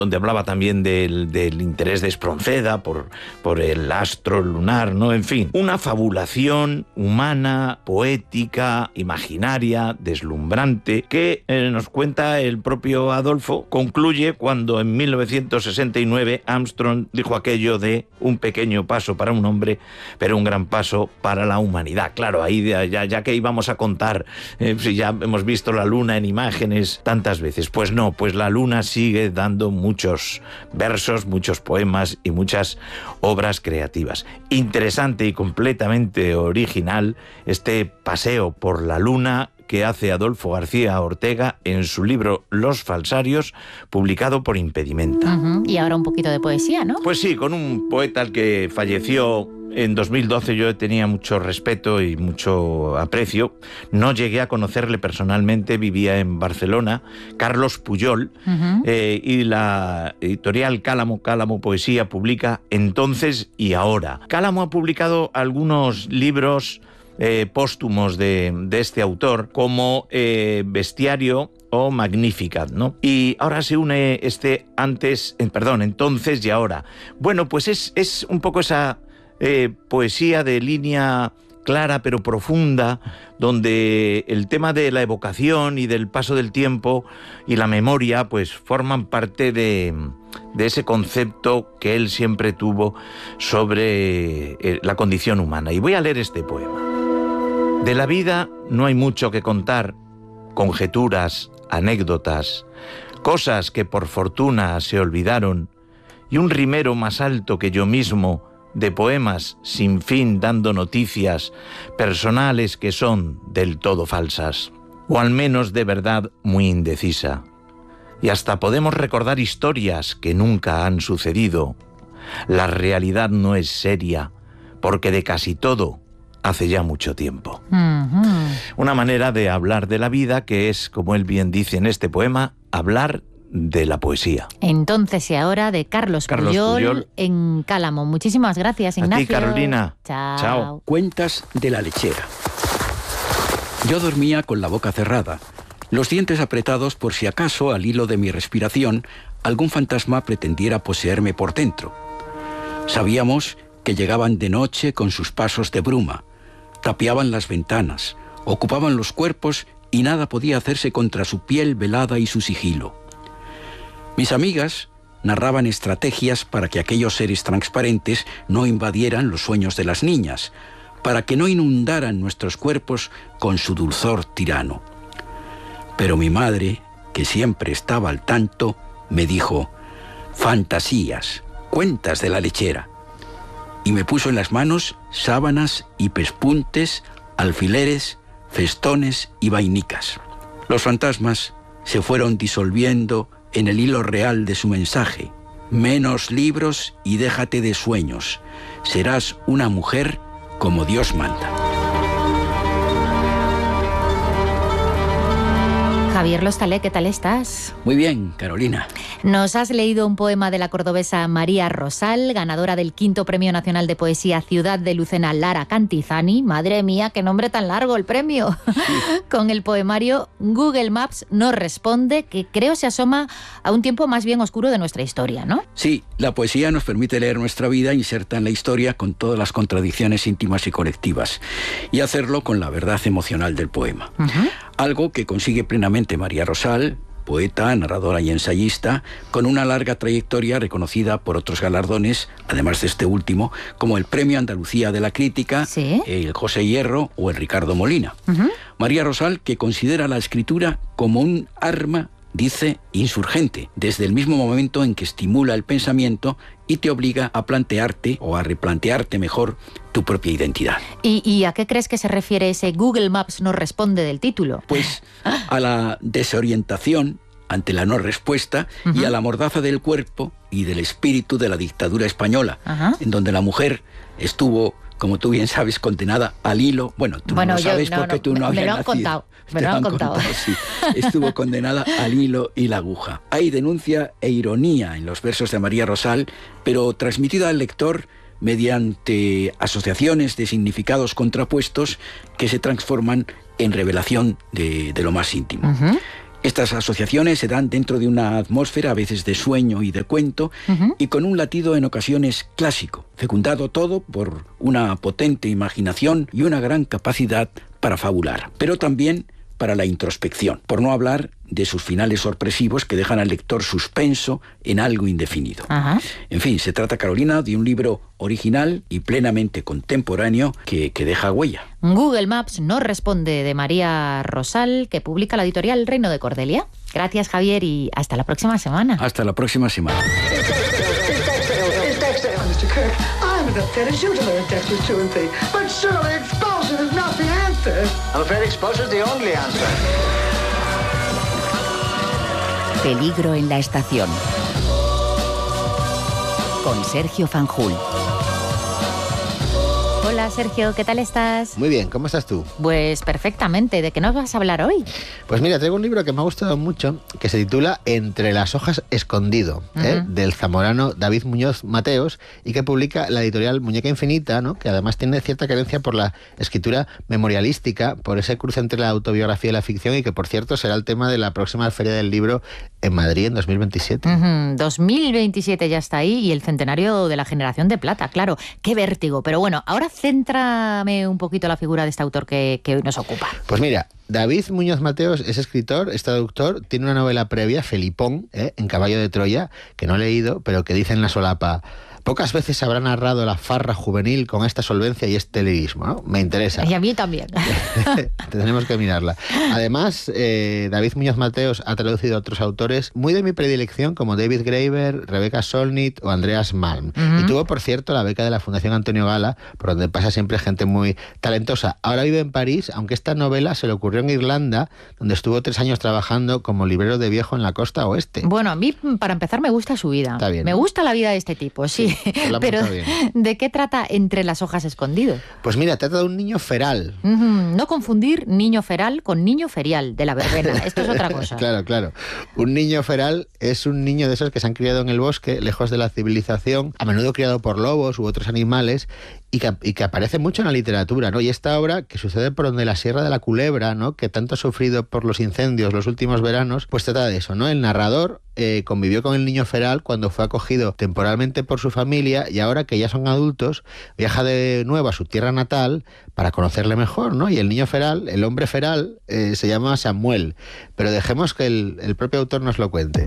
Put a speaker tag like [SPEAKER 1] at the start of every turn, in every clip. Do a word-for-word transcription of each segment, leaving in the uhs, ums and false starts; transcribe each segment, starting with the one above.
[SPEAKER 1] donde hablaba también del, del interés de Espronceda por, por el astro lunar, ¿no? En fin, una fabulación humana, poética, imaginaria, deslumbrante, que eh, nos cuenta el propio Adolfo. Concluye cuando en mil novecientos sesenta y nueve Armstrong dijo aquello de un pequeño paso para un hombre, pero un gran paso para la humanidad. Claro, ahí ya, ya que íbamos a contar, eh, si ya hemos visto la luna en imágenes tantas veces. Pues no, pues la luna sigue dando muchos versos, muchos poemas y muchas obras creativas. Interesante y completamente original este paseo por la luna que hace Adolfo García Ortega en su libro Los Falsarios, publicado por Impedimenta.
[SPEAKER 2] Uh-huh. Y ahora un poquito de poesía, ¿no?
[SPEAKER 1] Pues sí, con un poeta al que falleció en dos mil doce. Yo tenía mucho respeto y mucho aprecio. No llegué a conocerle personalmente, vivía en Barcelona, Carlos Puyol, uh-huh. eh, y la editorial Cálamo, Cálamo Poesía, publica Entonces y Ahora. Cálamo ha publicado algunos libros Eh, póstumos de, de este autor, como eh, Bestiario o Magnificat, ¿no? Y ahora se une este antes, eh, perdón, Entonces y Ahora. Bueno, pues es, es un poco esa eh, poesía de línea clara pero profunda, donde el tema de la evocación y del paso del tiempo y la memoria pues forman parte de, de ese concepto que él siempre tuvo sobre eh, la condición humana. Y voy a leer este poema. De la vida no hay mucho que contar, conjeturas, anécdotas, cosas que por fortuna se olvidaron, y un rimero más alto que yo mismo, de poemas sin fin dando noticias personales que son del todo falsas, o al menos de verdad muy indecisa. Y hasta podemos recordar historias que nunca han sucedido. La realidad no es seria, porque de casi todo hace ya mucho tiempo. Uh-huh. Una manera de hablar de la vida que es, como él bien dice en este poema, hablar de la poesía.
[SPEAKER 2] Entonces y Ahora, de Carlos, Carlos Puyol, Puyol en Cálamo. Muchísimas gracias, Ignacio.
[SPEAKER 1] A ti, Carolina.
[SPEAKER 2] Chao.
[SPEAKER 1] Chao.
[SPEAKER 3] Cuentas de la lechera. Yo dormía con la boca cerrada, los dientes apretados por si acaso, al hilo de mi respiración, algún fantasma pretendiera poseerme por dentro. Sabíamos que llegaban de noche con sus pasos de bruma, tapiaban las ventanas, ocupaban los cuerpos y nada podía hacerse contra su piel velada y su sigilo. Mis amigas narraban estrategias para que aquellos seres transparentes no invadieran los sueños de las niñas, para que no inundaran nuestros cuerpos con su dulzor tirano. Pero mi madre, que siempre estaba al tanto, me dijo: fantasías, cuentas de la lechera. Y me puso en las manos sábanas y pespuntes, alfileres, festones y vainicas. Los fantasmas se fueron disolviendo en el hilo real de su mensaje. Menos libros y déjate de sueños. Serás una mujer como Dios manda.
[SPEAKER 2] Javier Lostalé, ¿qué tal estás?
[SPEAKER 3] Muy bien, Carolina.
[SPEAKER 2] Nos has leído un poema de la cordobesa María Rosal, ganadora del quinto Premio Nacional de Poesía Ciudad de Lucena Lara Cantizani. Madre mía, qué nombre tan largo el premio. Sí. Con el poemario Google Maps no responde, que creo se asoma a un tiempo más bien oscuro de nuestra historia, ¿no?
[SPEAKER 3] Sí, la poesía nos permite leer nuestra vida, inserta en la historia con todas las contradicciones íntimas y colectivas, y hacerlo con la verdad emocional del poema. Uh-huh. Algo que consigue plenamente María Rosal, poeta, narradora y ensayista, con una larga trayectoria reconocida por otros galardones, además de este último, como el Premio Andalucía de la Crítica, ¿sí?, el José Hierro o el Ricardo Molina. Uh-huh. María Rosal, que considera la escritura como un arma, dice, insurgente, desde el mismo momento en que estimula el pensamiento y te obliga a plantearte, o a replantearte mejor, tu propia identidad.
[SPEAKER 2] ¿Y, y a qué crees que se refiere ese Google Maps no responde del título?
[SPEAKER 3] Pues a la desorientación ante la no respuesta, uh-huh, y a la mordaza del cuerpo y del espíritu de la dictadura española, uh-huh, en donde la mujer estuvo, como tú bien sabes, condenada al hilo. Bueno, tú bueno, no lo sabes yo, no, porque no, tú no
[SPEAKER 2] me,
[SPEAKER 3] habías
[SPEAKER 2] me lo han
[SPEAKER 3] nacido.
[SPEAKER 2] Contado, me
[SPEAKER 3] Te
[SPEAKER 2] lo han, han
[SPEAKER 3] contado. contado sí. Estuvo condenada al hilo y la aguja. Hay denuncia e ironía en los versos de María Rosal, pero transmitida al lector mediante asociaciones de significados contrapuestos que se transforman en revelación de, de lo más íntimo. Uh-huh. Estas asociaciones se dan dentro de una atmósfera a veces de sueño y de cuento, uh-huh. y con un latido en ocasiones clásico, fecundado todo por una potente imaginación y una gran capacidad para fabular, pero también para la introspección, por no hablar de sus finales sorpresivos que dejan al lector suspenso en algo indefinido. Ajá. En fin, se trata, Carolina, de un libro original y plenamente contemporáneo que, que deja huella.
[SPEAKER 2] Google Maps no responde, de María Rosal, que publica la editorial Reino de Cordelia. Gracias, Javier, y hasta la próxima semana.
[SPEAKER 3] Hasta la próxima semana.
[SPEAKER 4] Peligro en la estación. Con Sergio Fanjul.
[SPEAKER 2] Hola, Sergio, ¿qué tal estás?
[SPEAKER 5] Muy bien, ¿cómo estás tú?
[SPEAKER 2] Pues perfectamente. ¿De qué nos vas a hablar hoy?
[SPEAKER 5] Pues mira, traigo un libro que me ha gustado mucho, que se titula Entre las hojas escondido, uh-huh. ¿eh? del zamorano David Muñoz Mateos, y que publica la editorial Muñeca Infinita, ¿no? Que además tiene cierta carencia por la escritura memorialística, por ese cruce entre la autobiografía y la ficción, y que, por cierto, será el tema de la próxima Feria del Libro en Madrid en dos mil veintisiete.
[SPEAKER 2] Uh-huh. dos mil veintisiete ya está ahí, y el centenario de la Generación de Plata, claro. ¡Qué vértigo! Pero bueno, ahora céntrame un poquito la figura de este autor que, que hoy nos ocupa.
[SPEAKER 5] Pues mira, David Muñoz Mateos es escritor, es traductor, tiene una novela previa, Felipón, ¿eh? en Caballo de Troya, que no he leído, pero que dice en la solapa: pocas veces habrá narrado la farra juvenil con esta solvencia y este lirismo, ¿no? Me interesa.
[SPEAKER 2] Y a mí también.
[SPEAKER 5] Tenemos que mirarla. Además, eh, David Muñoz Mateos ha traducido a otros autores muy de mi predilección, como David Graeber, Rebecca Solnit o Andreas Malm. Uh-huh. Y tuvo, por cierto, la beca de la Fundación Antonio Gala, por donde pasa siempre gente muy talentosa. Ahora vive en París, aunque esta novela se le ocurrió en Irlanda, donde estuvo tres años trabajando como librero de viejo en la costa oeste.
[SPEAKER 2] Bueno, a mí, para empezar, me gusta su vida.
[SPEAKER 5] Está bien.
[SPEAKER 2] Me gusta la vida de este tipo, sí. sí pero, ¿de qué trata Entre las hojas escondido?
[SPEAKER 5] Pues mira, trata de un niño feral.
[SPEAKER 2] Uh-huh. No confundir niño feral con niño ferial, de la verbena. Esto es otra cosa.
[SPEAKER 5] Claro, claro. Un niño feral es un niño de esos que se han criado en el bosque, lejos de la civilización, a menudo criado por lobos u otros animales, y que, y que aparece mucho en la literatura, ¿no? Y esta obra, que sucede por donde la Sierra de la Culebra, ¿no? Que tanto ha sufrido por los incendios los últimos veranos, pues trata de eso, ¿no? El narrador eh, convivió con el niño feral cuando fue acogido temporalmente por su familia, y ahora que ya son adultos, viaja de nuevo a su tierra natal para conocerle mejor, ¿no? Y el niño feral, el hombre feral, eh, se llama Samuel, pero dejemos que el, el propio autor nos lo cuente.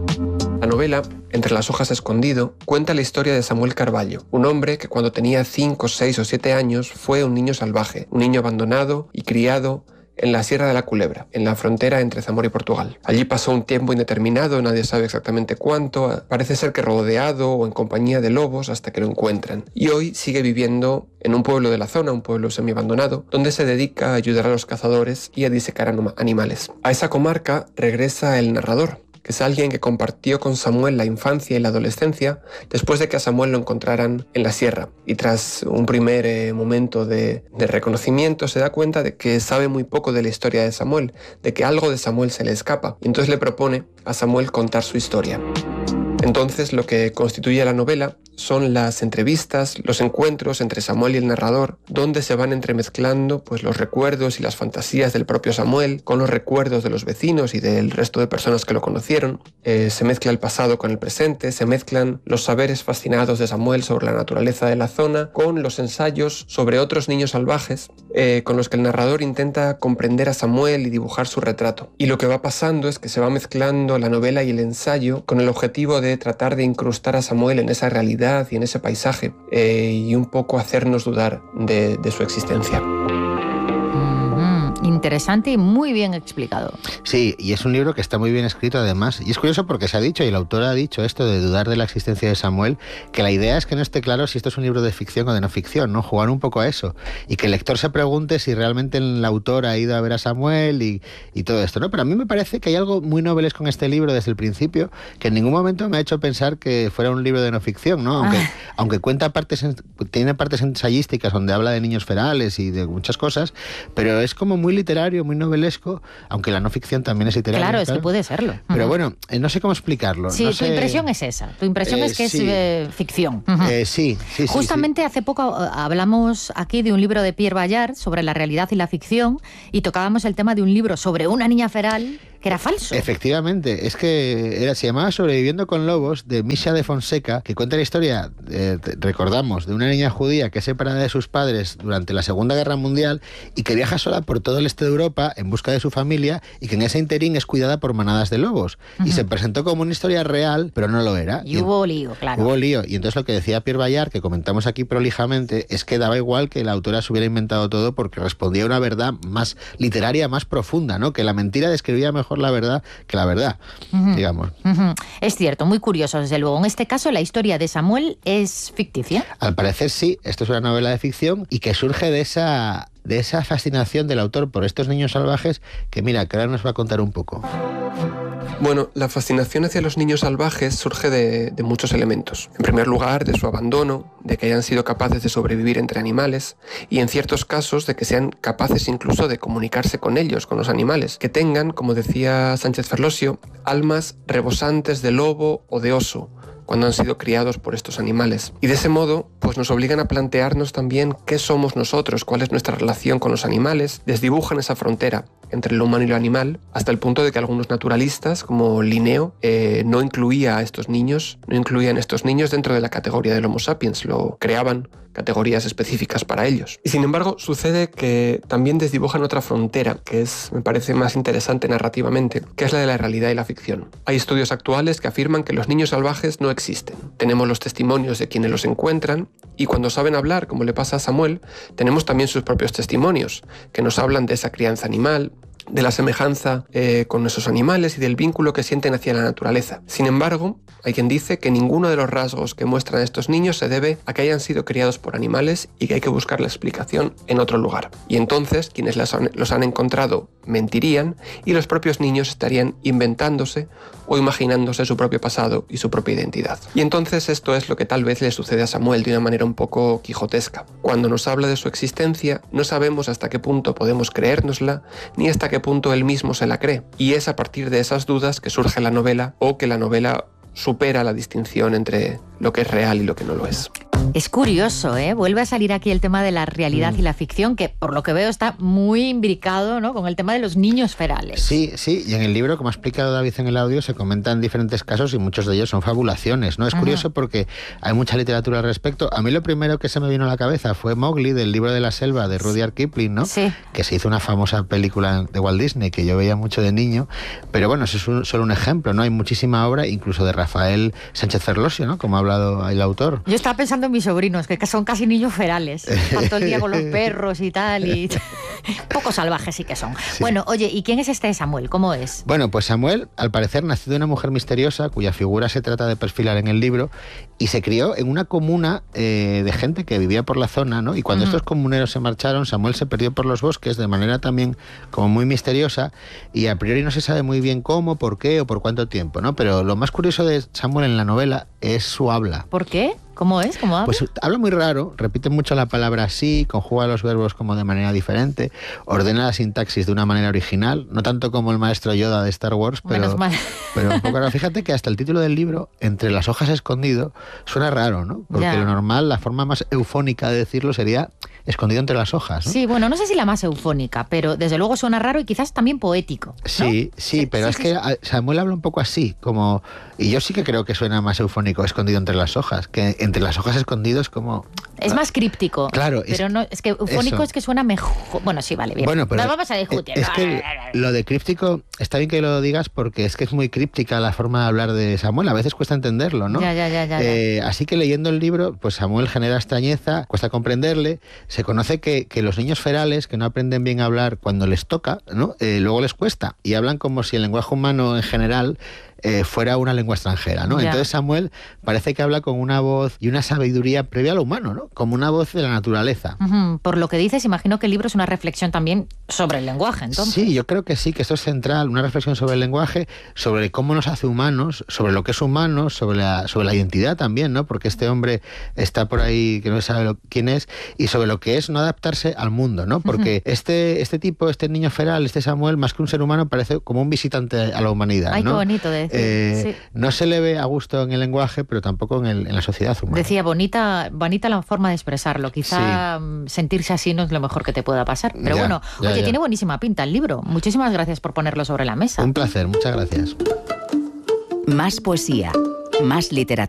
[SPEAKER 6] La novela, Entre las hojas escondido, cuenta la historia de Samuel Carballo, un hombre que cuando tenía cinco, seis o siete años fue un niño salvaje, un niño abandonado y criado en la Sierra de la Culebra, en la frontera entre Zamora y Portugal. Allí pasó un tiempo indeterminado, nadie sabe exactamente cuánto, parece ser que rodeado o en compañía de lobos hasta que lo encuentran. Y hoy sigue viviendo en un pueblo de la zona, un pueblo semiabandonado, donde se dedica a ayudar a los cazadores y a disecar animales. A esa comarca regresa el narrador, que es alguien que compartió con Samuel la infancia y la adolescencia después de que a Samuel lo encontraran en la sierra. Y tras un primer eh, momento de, de reconocimiento se da cuenta de que sabe muy poco de la historia de Samuel, de que algo de Samuel se le escapa. Y entonces le propone a Samuel contar su historia. Entonces lo que constituye la novela son las entrevistas, los encuentros entre Samuel y el narrador, donde se van entremezclando pues, los recuerdos y las fantasías del propio Samuel con los recuerdos de los vecinos y del resto de personas que lo conocieron. Eh, se mezcla el pasado con el presente, se mezclan los saberes fascinados de Samuel sobre la naturaleza de la zona con los ensayos sobre otros niños salvajes eh, con los que el narrador intenta comprender a Samuel y dibujar su retrato. Y lo que va pasando es que se va mezclando la novela y el ensayo con el objetivo de tratar de incrustar a Samuel en esa realidad y en ese paisaje eh, y un poco hacernos dudar de, de su existencia.
[SPEAKER 2] Interesante y muy bien explicado.
[SPEAKER 5] Sí, y es un libro que está muy bien escrito además, y es curioso porque se ha dicho, y el autor ha dicho esto de dudar de la existencia de Samuel, que la idea es que no esté claro si esto es un libro de ficción o de no ficción, ¿no? Jugar un poco a eso, y que el lector se pregunte si realmente el autor ha ido a ver a Samuel y, y todo esto, ¿no? Pero a mí me parece que hay algo muy novelesco con este libro desde el principio, que en ningún momento me ha hecho pensar que fuera un libro de no ficción, ¿no? Aunque, ah. aunque cuenta partes, tiene partes ensayísticas donde habla de niños ferales y de muchas cosas, pero es como muy literario, muy novelesco, aunque la no ficción también es literaria.
[SPEAKER 2] Claro,
[SPEAKER 5] claro,
[SPEAKER 2] es que puede serlo.
[SPEAKER 5] Pero
[SPEAKER 2] uh-huh.
[SPEAKER 5] bueno, eh, no sé cómo explicarlo.
[SPEAKER 2] Sí,
[SPEAKER 5] no
[SPEAKER 2] tu
[SPEAKER 5] sé...
[SPEAKER 2] impresión es esa. Tu impresión
[SPEAKER 5] eh,
[SPEAKER 2] es que
[SPEAKER 5] sí.
[SPEAKER 2] es eh, ficción. Uh-huh.
[SPEAKER 5] Eh, sí, sí, sí.
[SPEAKER 2] Justamente
[SPEAKER 5] sí.
[SPEAKER 2] hace poco hablamos aquí de un libro de Pierre Bayard sobre la realidad y la ficción y tocábamos el tema de un libro sobre una niña feral que era falso.
[SPEAKER 5] Efectivamente, es que era, se llamaba Sobreviviendo con lobos, de Misha de Fonseca, que cuenta la historia, eh, recordamos, de una niña judía que es separada de sus padres durante la Segunda Guerra Mundial y que viaja sola por todo el este de Europa en busca de su familia y que en ese interín es cuidada por manadas de lobos. Uh-huh. Y se presentó como una historia real, pero no lo era.
[SPEAKER 2] Y, y hubo lío, claro.
[SPEAKER 5] Hubo lío. Y entonces lo que decía Pierre Bayard, que comentamos aquí prolijamente, es que daba igual que la autora se hubiera inventado todo porque respondía a una verdad más literaria, más profunda, ¿no? Que la mentira describía mejor la verdad que la verdad, uh-huh. digamos.
[SPEAKER 2] Uh-huh. Es cierto, muy curioso, desde luego. En este caso, la historia de Samuel es ficticia.
[SPEAKER 5] Al parecer sí, esto es una novela de ficción y que surge de esa... de esa fascinación del autor por estos niños salvajes que, mira, que ahora nos va a contar un poco.
[SPEAKER 6] Bueno, la fascinación hacia los niños salvajes surge de, de muchos elementos. En primer lugar, de su abandono, de que hayan sido capaces de sobrevivir entre animales y, en ciertos casos, de que sean capaces incluso de comunicarse con ellos, con los animales, que tengan, como decía Sánchez Ferlosio, almas rebosantes de lobo o de oso, cuando han sido criados por estos animales. Y de ese modo, pues nos obligan a plantearnos también qué somos nosotros, cuál es nuestra relación con los animales, desdibujan esa frontera entre lo humano y lo animal, hasta el punto de que algunos naturalistas, como Linneo, eh, no incluía a estos niños, no incluían a estos niños dentro de la categoría del Homo sapiens, lo creaban categorías específicas para ellos. Y sin embargo, sucede que también desdibujan otra frontera, que es, me parece más interesante narrativamente, que es la de la realidad y la ficción. Hay estudios actuales que afirman que los niños salvajes no existen. Tenemos los testimonios de quienes los encuentran, y cuando saben hablar, como le pasa a Samuel, tenemos también sus propios testimonios, que nos hablan de esa crianza animal, de la semejanza eh, con esos animales y del vínculo que sienten hacia la naturaleza. Sin embargo, hay quien dice que ninguno de los rasgos que muestran estos niños se debe a que hayan sido criados por animales y que hay que buscar la explicación en otro lugar. Y entonces, quienes las han, los han encontrado mentirían y los propios niños estarían inventándose o imaginándose su propio pasado y su propia identidad. Y entonces esto es lo que tal vez le sucede a Samuel de una manera un poco quijotesca. Cuando nos habla de su existencia, no sabemos hasta qué punto podemos creérnosla, ni hasta qué punto él mismo se la cree. Y es a partir de esas dudas que surge la novela, o que la novela supera la distinción entre lo que es real y lo que no lo es.
[SPEAKER 2] Es curioso, ¿eh? Vuelve a salir aquí el tema de la realidad mm. y la ficción, que por lo que veo está muy imbricado, ¿no?, con el tema de los niños ferales.
[SPEAKER 5] Sí, sí, y en el libro, como ha explicado David en el audio, se comentan diferentes casos y muchos de ellos son fabulaciones, ¿no? Es Ajá. curioso porque hay mucha literatura al respecto. A mí lo primero que se me vino a la cabeza fue Mowgli, del libro de la selva de Rudyard Kipling, ¿no?
[SPEAKER 2] Sí.
[SPEAKER 5] Que se hizo una famosa película de Walt Disney que yo veía mucho de niño, pero bueno, eso es un, solo un ejemplo, ¿no? Hay muchísima obra, incluso de Rafael Sánchez Ferlosio, ¿no?, como ha hablado el autor.
[SPEAKER 2] Yo estaba pensando en mis sobrinos, que son casi niños ferales, están todo el día con los perros y tal, y poco salvajes sí que son. Sí. Bueno, oye, ¿y quién es este Samuel? ¿Cómo es?
[SPEAKER 5] Bueno, pues Samuel, al parecer, nació de una mujer misteriosa, cuya figura se trata de perfilar en el libro, y se crió en una comuna eh, de gente que vivía por la zona, ¿no? Y cuando uh-huh. estos comuneros se marcharon, Samuel se perdió por los bosques de manera también como muy misteriosa, y a priori no se sabe muy bien cómo, por qué o por cuánto tiempo, ¿no? Pero lo más curioso de Samuel en la novela es su habla.
[SPEAKER 2] ¿Por qué? ¿Cómo es? ¿Cómo habla?
[SPEAKER 5] Pues habla muy raro, repite mucho la palabra sí, conjuga los verbos como de manera diferente, ordena la sintaxis de una manera original, no tanto como el maestro Yoda de Star Wars, pero, pero un poco raro. Fíjate que hasta el título del libro, Entre las hojas escondido, suena raro, ¿no? Porque ya. Lo normal, la forma más eufónica de decirlo sería escondido entre las hojas, ¿no?
[SPEAKER 2] Sí, bueno, no sé si la más eufónica, pero desde luego suena raro y quizás también poético, ¿no?
[SPEAKER 5] Sí, sí, sí, pero sí, es sí, que sí. Samuel habla un poco así, como... Y yo sí que creo que suena más eufónico escondido entre las hojas, que entre las hojas escondidos como...
[SPEAKER 2] Es más críptico.
[SPEAKER 5] Claro.
[SPEAKER 2] Pero es, no, es que eufónico eso. Es que suena mejor... Bueno, sí, vale, bien.
[SPEAKER 5] Bueno, pero
[SPEAKER 2] no vamos a discutir.
[SPEAKER 5] Es que lo de críptico, está bien que lo digas porque es que es muy críptica la forma de hablar de Samuel. A veces cuesta entenderlo, ¿no?
[SPEAKER 2] Ya, ya, ya. ya,
[SPEAKER 5] eh,
[SPEAKER 2] ya.
[SPEAKER 5] Así que leyendo el libro, pues Samuel genera extrañeza, cuesta comprenderle. Se conoce que, que los niños ferales, que no aprenden bien a hablar cuando les toca, ¿no? Eh, luego les cuesta. Y hablan como si el lenguaje humano en general... Eh, fuera una lengua extranjera, ¿no? Ya. Entonces Samuel parece que habla con una voz y una sabiduría previa a lo humano, ¿no? Como una voz de la naturaleza.
[SPEAKER 2] Uh-huh. Por lo que dices, imagino que el libro es una reflexión también sobre el lenguaje, entonces.
[SPEAKER 5] Sí, yo creo que sí, que esto es central, una reflexión sobre el lenguaje, sobre cómo nos hace humanos, sobre lo que es humano, sobre la, sobre la identidad también, ¿no? Porque este hombre está por ahí que no sabe lo, quién es, y sobre lo que es no adaptarse al mundo, ¿no? Porque uh-huh. este, este tipo, este niño feral, este Samuel, más que un ser humano, parece como un visitante a la humanidad,
[SPEAKER 2] Ay,
[SPEAKER 5] ¿no?
[SPEAKER 2] Qué bonito de
[SPEAKER 5] Eh,
[SPEAKER 2] sí.
[SPEAKER 5] No se le ve a gusto en el lenguaje, pero tampoco en, el, en la sociedad humana.
[SPEAKER 2] Decía, bonita, bonita la forma de expresarlo. Quizá sí. sentirse así no es lo mejor que te pueda pasar. Pero
[SPEAKER 5] ya,
[SPEAKER 2] bueno,
[SPEAKER 5] ya,
[SPEAKER 2] oye,
[SPEAKER 5] ya.
[SPEAKER 2] tiene buenísima pinta el libro. Muchísimas gracias por ponerlo sobre la mesa.
[SPEAKER 5] Un placer, muchas gracias.
[SPEAKER 4] Más poesía, más literatura.